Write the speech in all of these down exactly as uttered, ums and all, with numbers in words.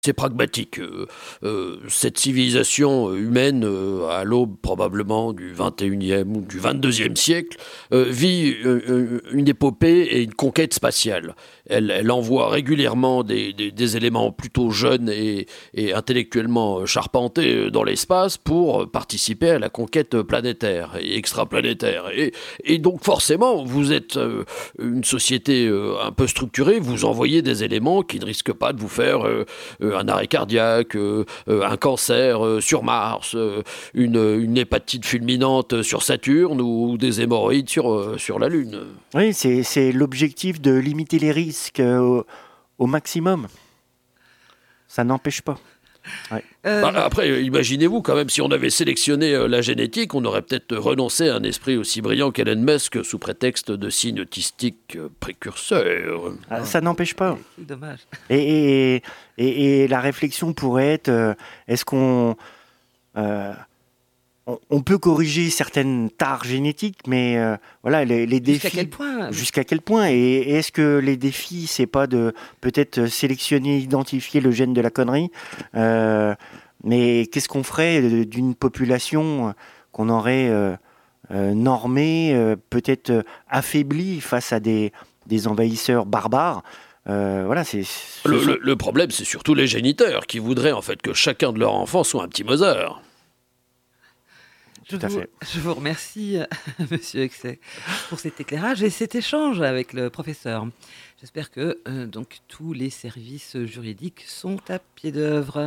C'est pragmatique. Euh, euh, cette civilisation humaine, euh, à l'aube probablement du vingt et unième ou du vingt-deuxième siècle, euh, vit euh, une épopée et une conquête spatiale. Elle, elle envoie régulièrement des, des, des éléments plutôt jeunes et, et intellectuellement charpentés dans l'espace pour participer à la conquête planétaire et extraplanétaire. Et, et donc forcément, vous êtes euh, une société euh, un peu structurée, vous envoyez des éléments qui ne risquent pas de vous faire... Euh, euh, un arrêt cardiaque, euh, euh, un cancer euh, sur Mars, euh, une, une hépatite fulminante sur Saturne ou, ou des hémorroïdes sur, euh, sur la Lune. Oui, c'est, c'est l'objectif de limiter les risques euh, au, au maximum. Ça n'empêche pas. Ouais. Euh... Bah, après, imaginez-vous quand même, si on avait sélectionné euh, la génétique, on aurait peut-être renoncé à un esprit aussi brillant qu'Elon Musk sous prétexte de signes autistiques euh, précurseurs. Ah, ça n'empêche pas. C'est dommage. Et, et, et, et la réflexion pourrait être, euh, est-ce qu'on... Euh, on, on peut corriger certaines tares génétiques, mais euh, voilà, les, les défis... Jusqu'à quel point Jusqu'à quel point et, et est-ce que les défis, c'est pas de peut-être sélectionner, identifier le gène de la connerie euh, mais qu'est-ce qu'on ferait d'une population qu'on aurait euh, euh, normée, euh, peut-être affaiblie face à des, des envahisseurs barbares? Euh, voilà, c'est, le, sont... le, le problème, c'est surtout les géniteurs qui voudraient en fait que chacun de leurs enfants soit un petit Mozart. Je vous, je vous remercie, Monsieur Excès, pour cet éclairage et cet échange avec le professeur. J'espère que euh, donc, tous les services juridiques sont à pied d'œuvre.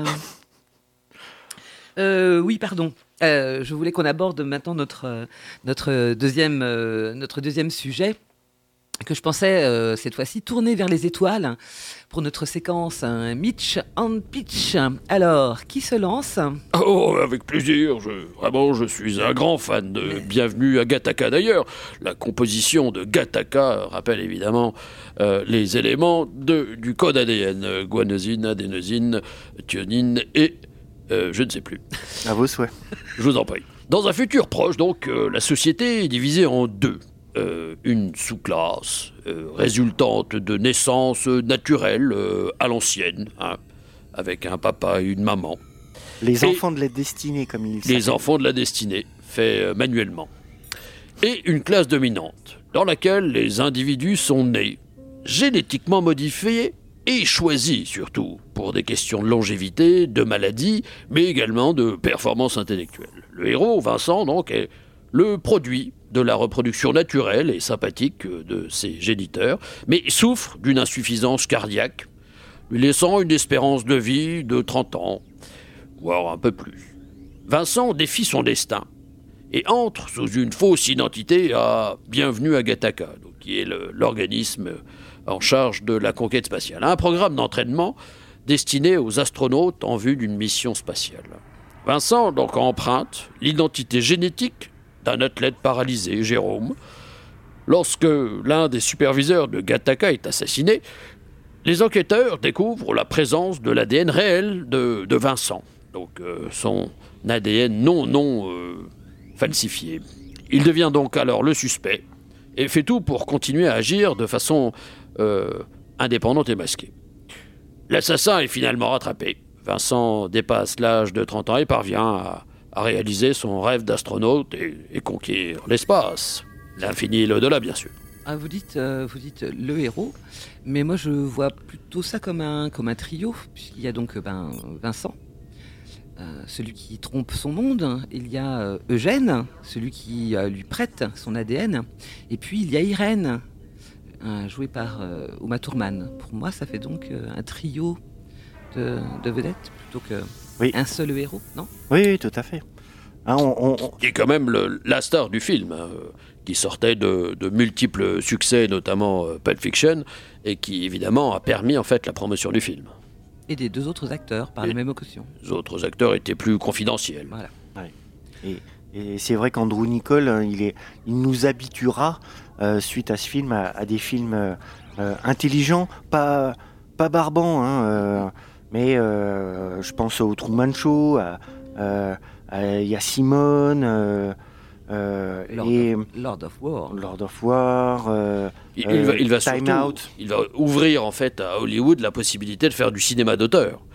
Euh, oui, pardon. Euh, je voulais qu'on aborde maintenant notre, notre, deuxième, euh, notre deuxième sujet, que je pensais euh, cette fois-ci tourner vers les étoiles pour notre séquence hein, Mitch and Pitch. Alors, qui se lance? Oh, avec plaisir. Je, vraiment, je suis un grand fan de Bienvenue à Gattaca. D'ailleurs, la composition de Gattaca rappelle évidemment euh, les éléments de, du code A D N. Guanosine, adénosine, thionine et euh, je ne sais plus. À vos souhaits. Je vous en prie. Dans un futur proche, donc, euh, la société est divisée en deux. Euh, une sous-classe euh, résultante de naissance naturelle euh, à l'ancienne, hein, avec un papa et une maman. Les et enfants de la destinée, comme ils Les s'appellent. enfants de la destinée, fait euh, manuellement. Et une classe dominante, dans laquelle les individus sont nés, génétiquement modifiés et choisis surtout, pour des questions de longévité, de maladie, mais également de performance intellectuelle. Le héros, Vincent, donc, est le produit de la reproduction naturelle et sympathique de ses géniteurs, mais souffre d'une insuffisance cardiaque, lui laissant une espérance de vie de trente ans, voire un peu plus. Vincent défie son destin et entre sous une fausse identité à Bienvenue à Gattaca, donc qui est le, l'organisme en charge de la conquête spatiale. Un programme d'entraînement destiné aux astronautes en vue d'une mission spatiale. Vincent donc emprunte l'identité génétique d'un athlète paralysé, Jérôme. Lorsque l'un des superviseurs de Gattaca est assassiné, les enquêteurs découvrent la présence de l'A D N réel de, de Vincent, donc euh, son A D N non, non euh, falsifié. Il devient donc alors le suspect et fait tout pour continuer à agir de façon euh, indépendante et masquée. L'assassin est finalement rattrapé. Vincent dépasse l'âge de trente ans et parvient à à réaliser son rêve d'astronaute et, et conquérir l'espace. L'infini et l'au-delà, bien sûr. Ah, vous dites, euh, vous dites le héros, mais moi je vois plutôt ça comme un, comme un trio, puisqu'il y a donc ben, Vincent, euh, celui qui trompe son monde, il y a euh, Eugène, celui qui euh, lui prête son A D N, et puis il y a Irène, euh, jouée par euh, Uma Thurman. Pour moi, ça fait donc euh, un trio de, de vedettes, plutôt que... Oui. Un seul héros, non? Oui, oui, tout à fait. Hein, on, on, on... Qui est quand même le, la star du film, hein, qui sortait de, de multiples succès, notamment euh, Pulp Fiction, et qui évidemment a permis en fait la promotion du film. Et des deux autres acteurs par et la même occasion. Les autres acteurs étaient plus confidentiels. Voilà. Ouais. Et, et c'est vrai qu'Andrew Niccol, hein, il, est, il nous habituera euh, suite à ce film à, à des films euh, euh, intelligents, pas, pas barbants, hein, euh, mais euh, je pense au Truman Show, à, euh, à, il y a Simone, euh, euh, Lord, et of, Lord of War. Lord of War, euh, il, il, va, il va Time surtout, Out. Il va ouvrir en fait à Hollywood la possibilité de faire du cinéma d'auteur. Oui.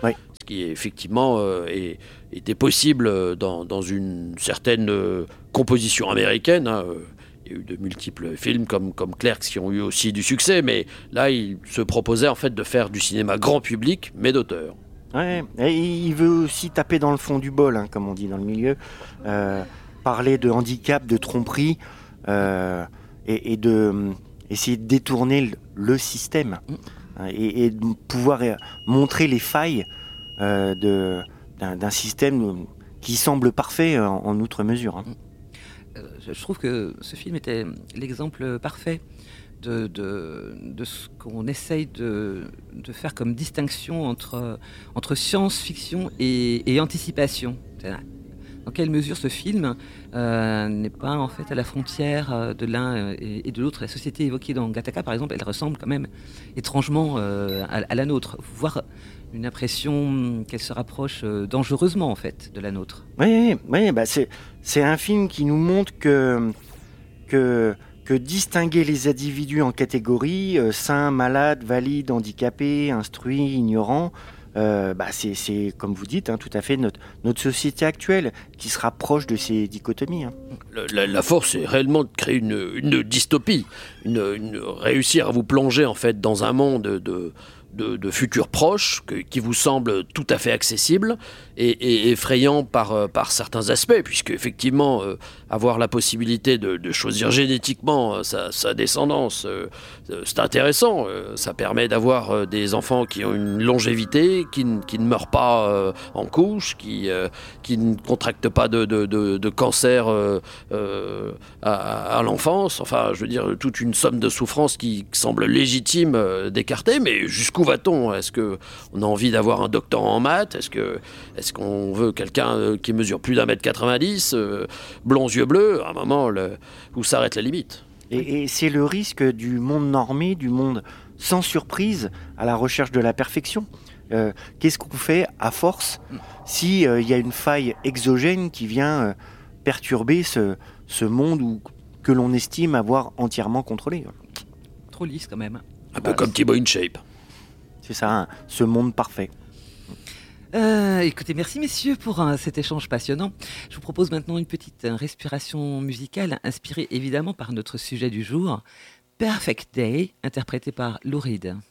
qui effectivement euh, est- était possible dans, dans une certaine euh, composition américaine. Hein. Il y a eu de multiples films comme, comme Clerks qui ont eu aussi du succès, mais là, il se proposait en fait de faire du cinéma grand public, mais d'auteur. Ouais, et il veut aussi taper dans le fond du bol, hein, comme on dit dans le milieu, euh, parler de handicap, de tromperie, euh, et, et de euh, essayer de détourner le, le système, hein, et, et de pouvoir euh, montrer les failles euh, de, d'un, d'un système qui semble parfait en, en outre mesure. Hein. Euh, je je trouve que ce film était l'exemple parfait de, de, de ce qu'on essaye de, de faire comme distinction entre, entre science-fiction et, et anticipation. C'est-à-dire, dans quelle mesure ce film euh, n'est pas en fait à la frontière euh, de l'un et, et de l'autre. La société évoquée dans Gattaca, par exemple, elle ressemble quand même étrangement euh, à, à la nôtre, voire une impression qu'elle se rapproche euh, dangereusement en fait de la nôtre. Oui, oui, bah c'est, c'est un film qui nous montre que, que, que distinguer les individus en catégories, euh, sains, malades, valides, handicapés, instruits, ignorants, euh, bah c'est, c'est, comme vous dites, hein, tout à fait notre, notre société actuelle qui se rapproche de ces dichotomies. Hein. Le- La, la force est réellement de créer une, une dystopie, une, une- réussir à vous plonger en fait dans un monde de, de, de futurs proches que- qui vous semble tout à fait accessible et, et effrayant par, euh, par certains aspects, puisque effectivement euh, avoir la possibilité de, de choisir génétiquement euh, sa, sa descendance, euh, euh, c'est intéressant. Euh, ça permet d'avoir euh, des enfants qui ont une longévité, qui, n- qui ne meurent pas euh, en couche, qui, euh, qui ne contractent pas de, de, de, de cancer euh, euh, à, à l'enfance. Enfin, je veux dire, toute une somme de souffrances qui semble légitime euh, d'écarter. Mais jusqu'où va-t-on? Est-ce qu'on a envie d'avoir un docteur en maths? Est-ce que, est-ce qu'on veut quelqu'un euh, qui mesure plus d'un mètre quatre-vingt-dix, euh, blonds yeux bleus? À un moment, le, où s'arrête la limite? Et, et c'est le risque du monde normé, du monde sans surprise, à la recherche de la perfection. Euh, qu'est-ce qu'on fait à force si euh, il y a une faille exogène qui vient euh, perturber ce, ce monde où, que l'on estime avoir entièrement contrôlé? Trop lisse quand même. Un peu comme Thibaut InShape. C'est ça, hein, ce monde parfait. Euh, écoutez, merci messieurs pour euh, cet échange passionnant. Je vous propose maintenant une petite euh, respiration musicale inspirée évidemment par notre sujet du jour, Perfect Day, interprété par Lou Reed.